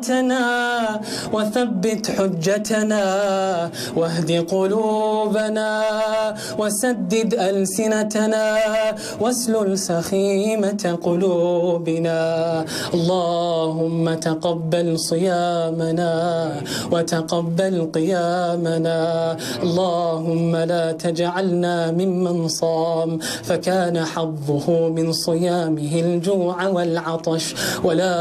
وثبت حجتنا واهد قلوبنا وسدد ألسنتنا واسلل سخيمة قلوبنا. اللهم تقبل صيامنا وتقبل قيامنا. اللهم لا تجعلنا ممن صام فكان حظه من صيامه الجوع والعطش، ولا